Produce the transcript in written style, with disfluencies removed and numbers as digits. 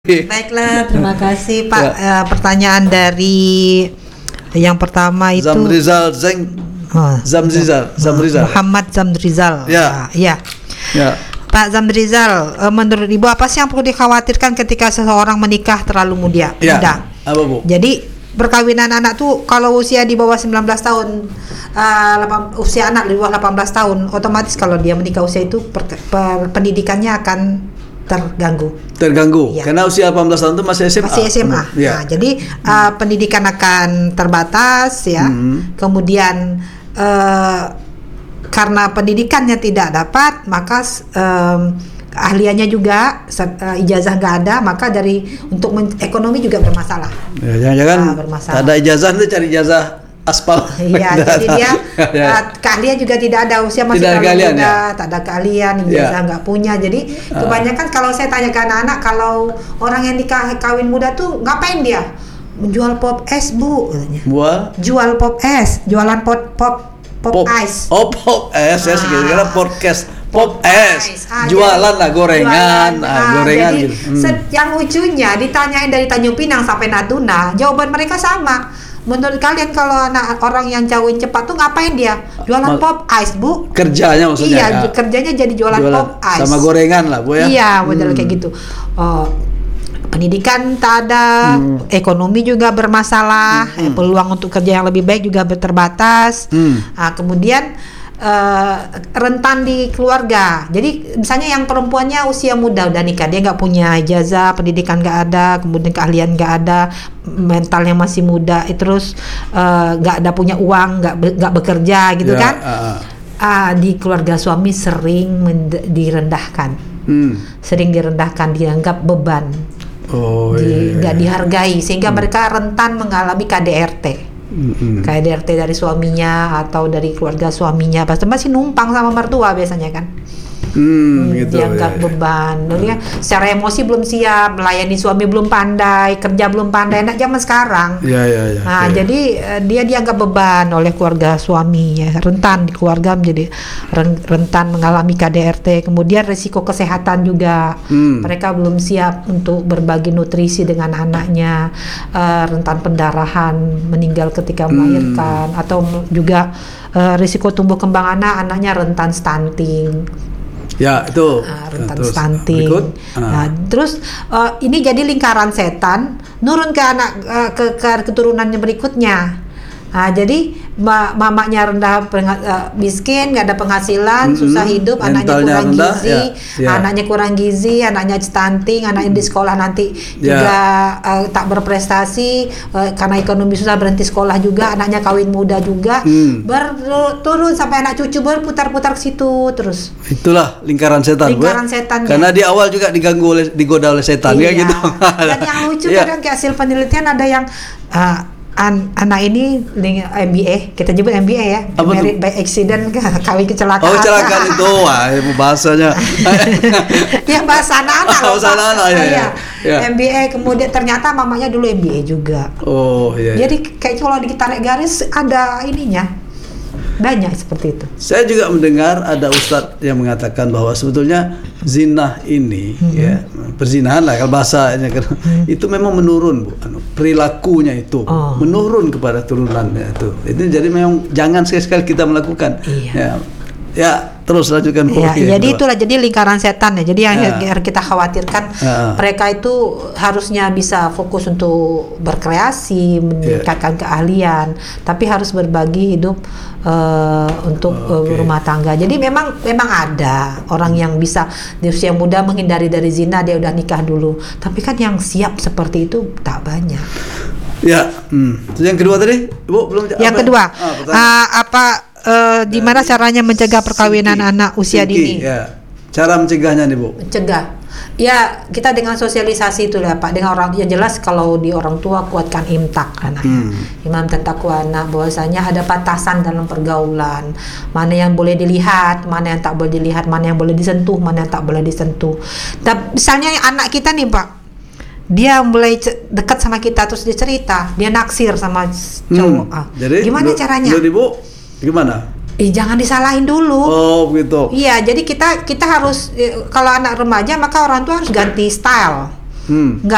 Baiklah, terima kasih Pak. Pertanyaan dari yang pertama itu Zamrizal. Muhammad Zamrizal. Ya. Pak Zamrizal, menurut Ibu apa sih yang perlu dikhawatirkan ketika seseorang menikah terlalu muda? Apa Bu? Jadi perkawinan anak tuh kalau usia di bawah 19 tahun, usia anak di bawah 18 tahun, otomatis kalau dia menikah usia itu pendidikannya akan terganggu ya. Karena usia 18 tahun itu masih SMA. Ya. Nah, jadi pendidikan akan terbatas ya. Kemudian karena pendidikannya tidak dapat, maka keahliannya juga ijazah nggak ada, maka untuk ekonomi juga bermasalah. Jangan-jangan ada ijazah itu cari ijazah aspal. Iya, jadi dia keahlian juga tidak ada, usia masih terlalu muda, tak ada keahlian, ijazah nggak punya. Jadi kebanyakan kalau saya tanya ke anak-anak, kalau orang yang kawin muda tuh ngapain dia? Menjual pop es, Bu, katanya. Jual pop es, jualan pop ice. Oh, pop es, ya segala podcast. Pop es, jualan lah gorengan, gorengan jadi, gitu. Yang lucunya ditanyain dari Tanjung Pinang sampai Natuna, jawaban mereka sama. Menurut kalian kalau orang yang kawin cepat tuh ngapain dia? Jualan pop ice, Bu. Kerjanya maksudnya. Iya, kerjanya jadi jualan pop ice. Sama gorengan lah, Bu ya. Iya, betul kayak gitu. Pendidikan tak ada, ekonomi juga bermasalah, peluang untuk kerja yang lebih baik juga terbatas. Kemudian rentan di keluarga. Jadi misalnya yang perempuannya usia muda udah nikah, dia nggak punya ijazah, pendidikan nggak ada, kemudian keahlian nggak ada, mentalnya masih muda, terus nggak ada punya uang, nggak bekerja gitu kan. Di keluarga suami sering direndahkan, dianggap beban, nggak dihargai, sehingga mereka rentan mengalami KDRT. KDRT dari suaminya atau dari keluarga suaminya, pasti masih numpang sama mertua biasanya kan. Dianggap beban. Dia secara emosi belum siap, melayani suami belum pandai, kerja belum pandai, anak zaman sekarang. Jadi dia dianggap beban oleh keluarga suami ya, rentan di keluarga menjadi rentan mengalami KDRT. Kemudian risiko kesehatan juga, mereka belum siap untuk berbagi nutrisi dengan anaknya, rentan pendarahan, meninggal ketika melahirkan, atau juga risiko tumbuh kembang anaknya rentan stunting. Ya, itu rentan stunting. Terus ini jadi lingkaran setan, nurun ke anak, ke keturunannya berikutnya. Jadi mamanya rendah, miskin, nggak ada penghasilan, susah hidup, anaknya kurang gizi, anaknya kurang gizi, anaknya stunting, anaknya di sekolah nanti juga tak berprestasi, karena ekonomi susah berhenti sekolah juga, anaknya kawin muda juga, turun sampai anak cucu berputar-putar ke situ terus. Itulah lingkaran setan. Karena di awal juga digoda oleh setan, kayak gitu. Dan yang lucu kadang kayak hasil penelitian ada yang anak ini MBA, kita nyebut MBA ya, married by accident, kawin kecelakaan. Oh, kecelakaan itu, bahasanya. Ya bahasa anak-anak. Bahasa anak-anak ya. MBA, kemudian ternyata mamanya dulu MBA juga. Jadi kayak kalau ditarik garis ada ininya. Banyak seperti itu. Saya juga mendengar ada ustadz yang mengatakan bahwa sebetulnya zina ini, ya, perzinahan lah kalau bahasanya, itu memang menurun, Bu. Perilakunya itu menurun kepada turunannya itu. Itu jadi memang jangan sekali-sekali kita melakukan. Ya, terus lanjutkan. Jadi itulah jadi lingkaran setan ya. Jadi yang kita khawatirkan, mereka itu harusnya bisa fokus untuk berkreasi, meningkatkan keahlian, tapi harus berbagi hidup untuk rumah tangga. Jadi memang ada orang yang bisa di usia muda menghindari dari zina, dia udah nikah dulu. Tapi kan yang siap seperti itu tak banyak. Terus yang kedua tadi, Bu, belum. Yang kedua, gimana caranya mencegah perkawinan anak usia dini? Cara mencegahnya nih, Bu. Mencegah. Ya, kita dengan sosialisasi itu lah, Pak. Dengan orang yang jelas, kalau di orang tua kuatkan imtak anaknya. Imam taqwa anak, bahwasanya ada batasan dalam pergaulan. Mana yang boleh dilihat, mana yang tak boleh dilihat, mana yang boleh disentuh, mana yang tak boleh disentuh. Misalnya anak kita nih, Pak, dia mulai dekat sama kita, terus dia cerita, dia naksir sama cowok. Jadi, gimana caranya? Bu, gimana? Jangan disalahin dulu. Oh, begitu. Iya, jadi kita harus, kalau anak remaja maka orang tua harus ganti style. Nggak